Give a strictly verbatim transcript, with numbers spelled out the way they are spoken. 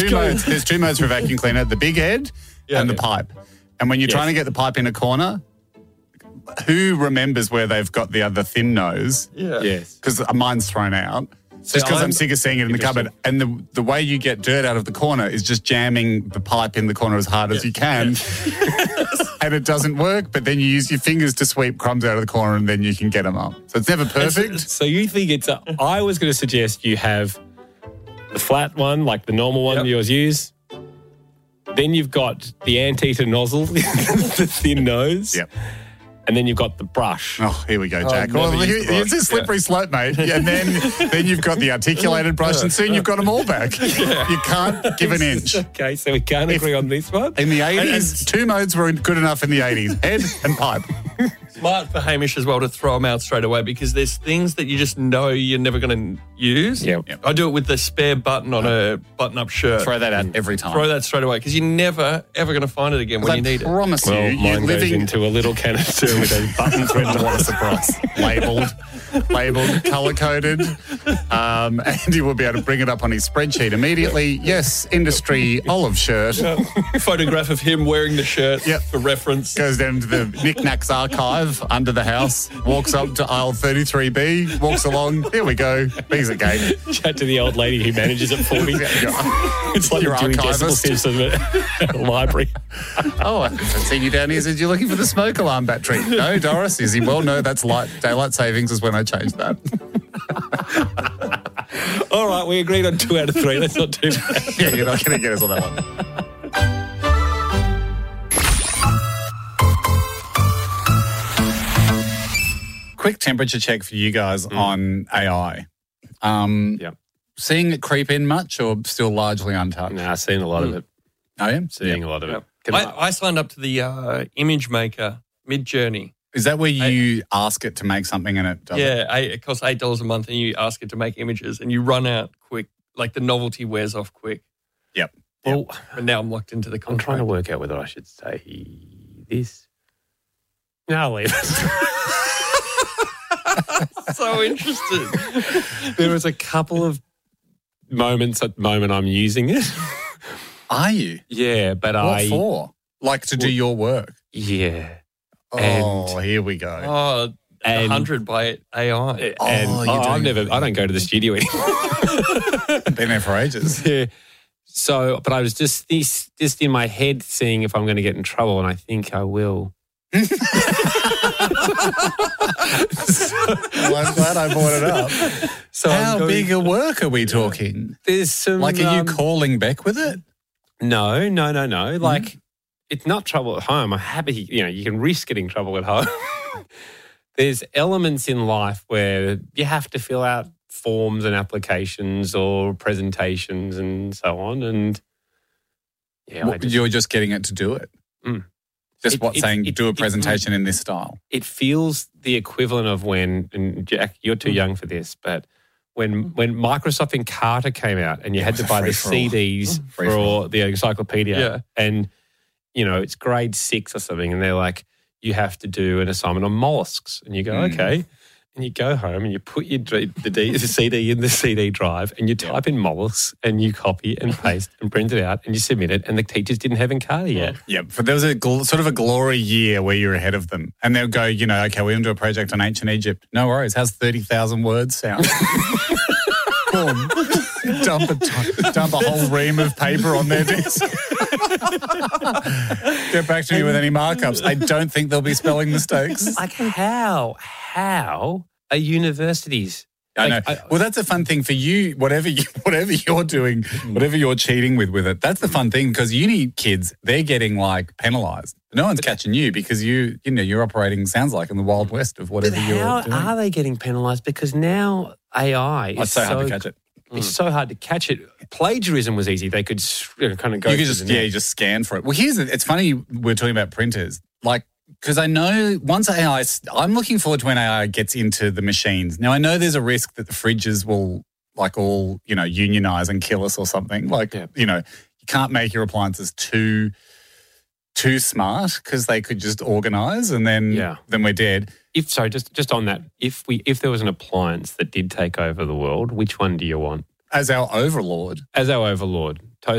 two modes. There's two modes for a vacuum cleaner, the big head Yeah, and the yeah. pipe. And when you're Yes. trying to get the pipe in a corner, who remembers where they've got the other thin nose? Yeah. Yes. Because mine's thrown out. Just because I'm, I'm- sick of seeing it in the cupboard. And the the way you get dirt out of the corner is just jamming the pipe in the corner as hard as you can. And it doesn't work, but then you use your fingers to sweep crumbs out of the corner and then you can get them up. So it's never perfect. So you think it's a, I was going to suggest you have the flat one, like the normal one Yep. you always use. Then you've got the anteater nozzle, the thin nose. Yep. And then you've got the brush. Oh, here we go, Oh, Jack. I've well, never here- used the here's a brush. slippery slope, mate. Yeah, and then, then you've got the articulated brush, and soon you've got them all back. You can't give an inch. Okay, so we can't agree on this one. In the eighties, two modes were good enough in the eighties. Head and pipe. Smart for Hamish as well to throw them out straight away because there's things that you just know you're never going to use. Yep. Yep. I do it with the spare button on a button-up shirt. Throw that out every time. Throw that straight away because you're never, ever going to find it again when I you need it. promise you, Well, you're mine goes living into a little canister with a button thread. what a surprise. Labelled, labelled, colour-coded. Um, Andy will be able to bring it up on his spreadsheet immediately. Yes, industry olive shirt. Photograph of him wearing the shirt Yep. for reference. Goes down to the knickknacks archive under the house, walks up to aisle thirty-three B, walks along. Here we go. Piece of cake. Chat to the old lady who manages it for me. It's like Your the Dewey Decimal archivist. System at a library. Oh, I've seen you down here. Said you're looking for the smoke alarm battery. No, Doris. Is he? Well, no, that's light. Daylight savings is when I changed that. All right, we agreed on two out of three. That's not too bad. Yeah, you're not going to get us on that one. Quick temperature check for you guys on A I. Um, Yep. Seeing it creep in much or still largely untouched? Nah, I've seen a lot of it. I am. Seeing a lot of it. Yep. Can I, I signed up to the uh, image maker Mid-Journey. Is that where you ask it to make something and it does it? Yeah, eight, it costs eight dollars a month and you ask it to make images and you run out quick. Like the novelty wears off quick. Yep. Well, But now I'm locked into the I'm contract. trying to work out whether I should say this. No, I'll leave it. So interested. There was a couple of moments at the moment I'm using it. Are you? Yeah, but What I... for? Like to do your work? Yeah. Oh, And- here we go. Oh, And- one hundred by A I. And Oh, you're oh, I've doing- never... I don't go to the studio anymore. Been there for ages. Yeah. So, but I was just this, just in my head seeing if I'm going to get in trouble, and I think I will. Well, I'm glad I brought it up. So How I'm going- big a work are we talking? There's some... Like, are you um, calling Beck with it? No, no, no, no. Like, it's not trouble at home. I'm happy, you know, you can risk getting trouble at home. There's elements in life where you have to fill out forms and applications or presentations and so on. And yeah, I What- just, You're just getting it to do it. Mm. Just It- what, it- saying it- do a it- presentation in this style. it feels the equivalent of when, and Jack, you're too young for this, but when when Microsoft Encarta came out and you had to buy the free for all. C Ds Free for all. for the encyclopedia, Yeah. and you know it's grade six or something, and they're like, you have to do an assignment on mollusks, and you go, Mm. okay, and you go home and you put your d- the, D, the C D in the C D drive, and you type in mollusks, and you copy and paste and print it out, and you submit it, and the teachers didn't have Encarta yet. Yeah, but there was a gl- sort of a glory year where you're ahead of them. And they'll go, you know, okay, we're going to do a project on ancient Egypt. No worries. How's thirty thousand words sound? Boom. dump, a t- dump a whole ream of paper on their desk. Get back to me with any markups. I don't think there'll be spelling mistakes. Like how how are universities? I know. Like, I- Well, that's a fun thing for you. Whatever you, whatever you're doing, whatever you're cheating with with it, that's the fun thing because uni kids, they're getting like penalised. No one's catching you because you, you know, you're operating. Sounds like in the wild west of whatever But you're how doing. are they getting penalised? Because now A I Oh, is it's so hard to catch it. It's so hard to catch it. Plagiarism was easy. They could you know, kind of go. You could through just the yeah, net. you just scan for it. Well, here's the, it's funny we're talking about printers, like because I know once A I, I'm looking forward to when A I gets into the machines. Now I know there's a risk that the fridges will like all you know unionize and kill us or something. Like Yeah. you know you can't make your appliances too too smart because they could just organize and then Yeah. then we're dead. If so, just just on that, if we if there was an appliance that did take over the world, which one do you want As our overlord, as our overlord?